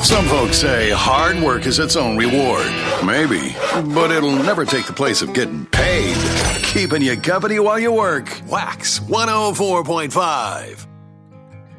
Some folks say hard work is its own reward. Maybe. But it'll never take the place of getting paid. Keeping you company while you work. Wax 104.5.